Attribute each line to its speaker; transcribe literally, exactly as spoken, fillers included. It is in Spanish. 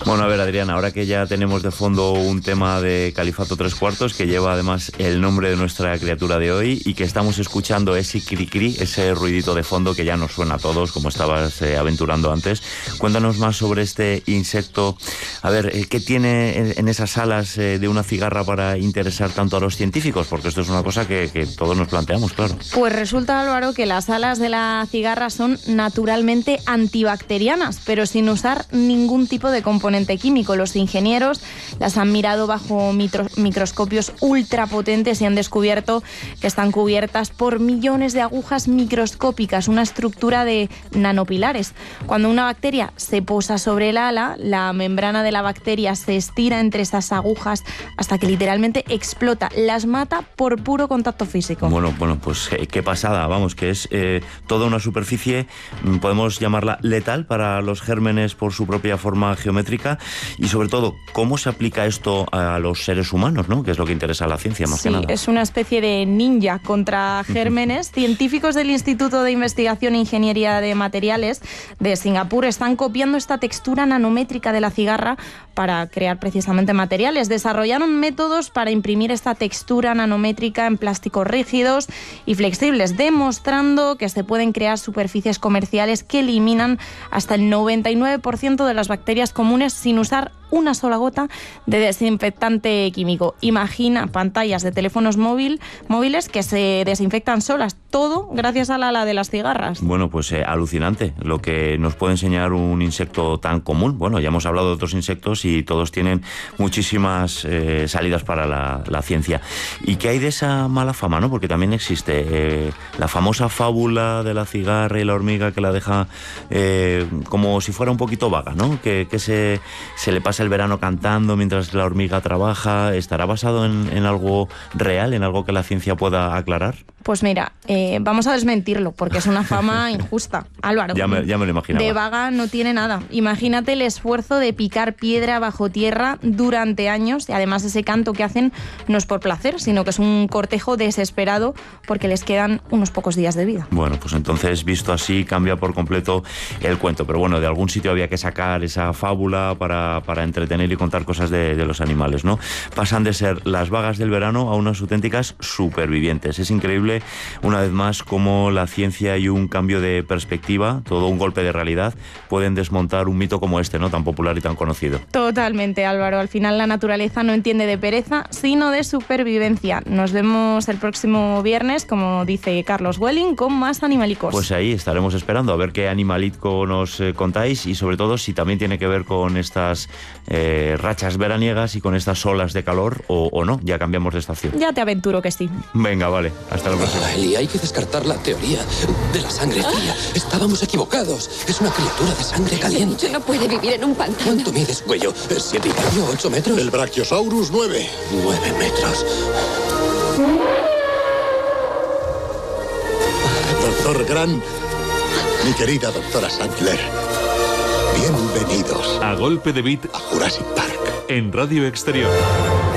Speaker 1: Bueno, a ver, Adriana, ahora que ya tenemos de fondo un tema de Califato Tres Cuartos, que lleva además el nombre de nuestra criatura de hoy, y que estamos escuchando ese cri-cri, ese ruidito de fondo que ya nos suena a todos, como estabas eh, aventurando antes. Cuéntanos más sobre este insecto. A ver, eh, ¿qué tiene en, en esas alas eh, de una cigarra para interesar tanto a los científicos? Porque esto es una cosa que, que todos nos planteamos, claro.
Speaker 2: Pues resulta, Álvaro, que las alas de la cigarra son naturalmente antibacterianas, pero sin usar ningún tipo de componente químico. Los ingenieros las han mirado bajo mitro, microscopios ultrapotentes y han descubierto que están cubiertas por millones de agujas microscópicas, una estructura de nanopilares. Cuando una bacteria se posa sobre el ala, la membrana de la bacteria se estira entre esas agujas hasta que literalmente explota, las mata por puro contacto físico.
Speaker 1: Bueno, bueno, pues eh, qué pasada, vamos, que es eh, toda una superficie, podemos llamarla letal para los gérmenes por su propia forma geométrica. Y sobre todo, ¿cómo se aplica esto a los seres humanos, ¿no? Que es lo que interesa a la ciencia, más
Speaker 2: sí,
Speaker 1: que nada.
Speaker 2: Es una especie de ninja contra gérmenes. Científicos del Instituto de Investigación e Ingeniería de Materiales de Singapur están copiando esta textura nanométrica de la cigarra para crear precisamente materiales. Desarrollaron métodos para imprimir esta textura nanométrica en plásticos rígidos y flexibles, demostrando que se pueden crear superficies comerciales que eliminan hasta el noventa y nueve por ciento de las bacterias comunes sin usar una sola gota de desinfectante químico. Imagina pantallas de teléfonos móvil, móviles que se desinfectan solas, todo gracias al ala de las cigarras.
Speaker 1: Bueno, pues eh, alucinante lo que nos puede enseñar un insecto tan común. Bueno, ya hemos hablado de otros insectos y todos tienen muchísimas eh, salidas para la, la ciencia. ¿Y qué hay de esa mala fama, no? Porque también existe eh, la famosa fábula de la cigarra y la hormiga que la deja eh, como si fuera un poquito vaga, ¿no? Que, que se, se le pasa el verano cantando mientras la hormiga trabaja. ¿Estará basado en, en algo real, en algo que la ciencia pueda aclarar?
Speaker 2: Pues mira, eh, vamos a desmentirlo, porque es una fama injusta. Álvaro,
Speaker 1: ya me, ya me lo imaginaba.
Speaker 2: De vaga no tiene nada. Imagínate el esfuerzo de picar piedra bajo tierra durante años, y además ese canto que hacen no es por placer, sino que es un cortejo desesperado porque les quedan unos pocos días de vida.
Speaker 1: Bueno, pues entonces, visto así, cambia por completo el cuento. Pero bueno, de algún sitio había que sacar esa fábula para, para entretener y contar cosas de, de los animales, ¿no? Pasan de ser las vagas del verano a unas auténticas supervivientes. Es increíble, una vez más, cómo la ciencia y un cambio de perspectiva, todo un golpe de realidad, pueden desmontar un mito como este, ¿no? Tan popular y tan conocido.
Speaker 2: Totalmente, Álvaro. Al final la naturaleza no entiende de pereza, sino de supervivencia. Nos vemos el próximo viernes, como dice Carlos Welling, con más animalicos.
Speaker 1: Pues ahí estaremos esperando a ver qué animalico nos eh, contáis, y sobre todo si también tiene que ver con estas eh, rachas veraniegas y con estas olas de calor o, o no. Ya cambiamos de estación.
Speaker 2: Ya te aventuro que sí.
Speaker 1: Venga, vale. Hasta la próxima.
Speaker 3: Ah, Eli, hay que descartar la teoría de la sangre fría. Estábamos equivocados. Es una criatura de sangre caliente.
Speaker 4: No puede vivir en un pantano.
Speaker 3: ¿Cuánto mides, cuello? ¿Siete y medio? ¿Ocho metros?
Speaker 5: El Brachiosaurus, nueve.
Speaker 3: Nueve metros.
Speaker 5: Doctor Grant, mi querida doctora Sandler, bienvenidos
Speaker 6: A golpe de beat
Speaker 5: a Jurassic Park.
Speaker 6: en Radio Exterior.